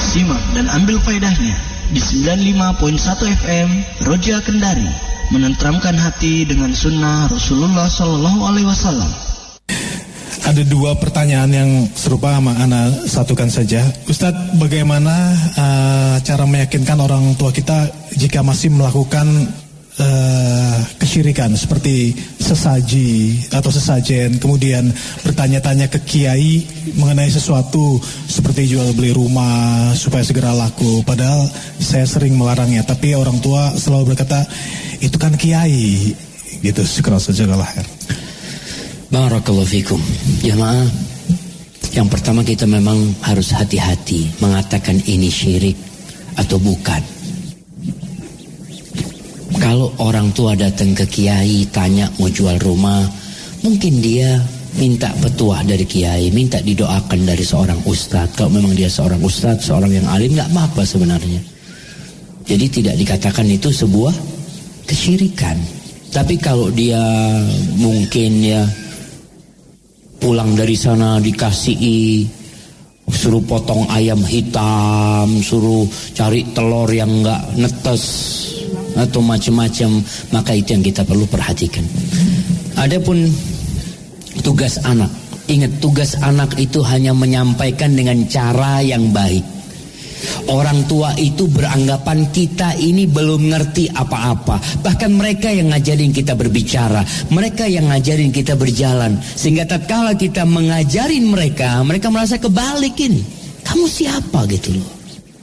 Simak dan ambil faedahnya di 95.1 FM Roja Kendari, menenteramkan hati dengan sunnah Rasulullah SAW. Ada dua pertanyaan yang serupa sama Ana satukan saja. Ustadz, bagaimana cara meyakinkan orang tua kita jika masih melakukan kesyirikan seperti sesaji atau sesajen, kemudian bertanya-tanya ke kiai mengenai sesuatu seperti jual beli rumah supaya segera laku, padahal saya sering melarangnya, tapi orang tua selalu berkata itu kan kiai gitu. Syukran saja lah. Barakallahu fikum. Jamaah, yang pertama kita memang harus hati-hati mengatakan ini syirik atau bukan. Kalau orang tua datang ke kiai tanya mau jual rumah, mungkin dia minta petuah dari kiai, minta didoakan dari seorang ustadz. Kalau memang dia seorang ustadz, seorang yang alim, nggak apa-apa sebenarnya. Jadi tidak dikatakan itu sebuah kesyirikan. Tapi kalau dia mungkin ya pulang dari sana dikasih suruh potong ayam hitam, suruh cari telur yang nggak netes atau macam-macam, maka itu yang kita perlu perhatikan. Adapun tugas anak, ingat tugas anak itu hanya menyampaikan dengan cara yang baik. Orang tua itu beranggapan kita ini belum ngerti apa-apa. Bahkan mereka yang ngajarin kita berbicara, mereka yang ngajarin kita berjalan. Sehingga tatkala kita mengajarin mereka, mereka merasa kebalikin. Kamu siapa gitu loh.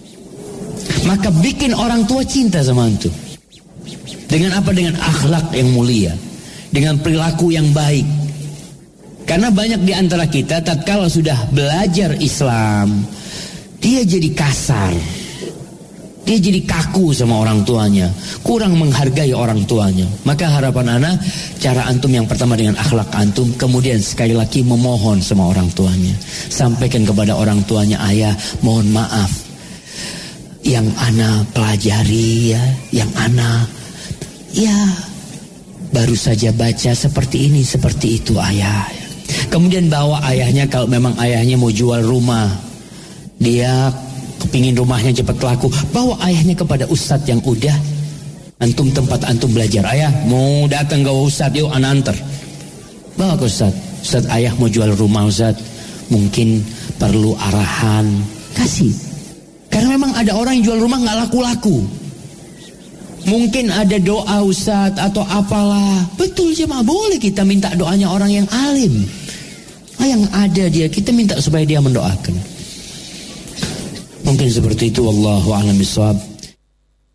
Maka bikin orang tua cinta sama itu. Dengan apa? Dengan akhlak yang mulia, dengan perilaku yang baik. Karena banyak di antara kita tatkala sudah belajar Islam, dia jadi kasar, dia jadi kaku sama orang tuanya, kurang menghargai orang tuanya. Maka harapan ana, cara antum yang pertama dengan akhlak antum, kemudian sekali lagi memohon sama orang tuanya. Sampaikan kepada orang tuanya, ayah mohon maaf, yang ana pelajari ya, yang ana ya baru saja baca seperti ini, seperti itu ayah. Kemudian bawa ayahnya, kalau memang ayahnya mau jual rumah, dia kepingin rumahnya cepat laku, bawa ayahnya kepada ustadz yang udah antum tempat antum belajar. Ayah mau datang ke ustadz, yuk anak antar. Bawa ke ustadz. Ustadz, ayah mau jual rumah ustadz, mungkin perlu arahan, kasih. Karena memang ada orang yang jual rumah gak laku-laku. Mungkin ada doa ustadz atau apalah. Betul jemaah, boleh kita minta doanya orang yang alim. Yang ada dia, kita minta supaya dia mendoakan. Mungkin seperti itu, wallahu a'lam bishawab.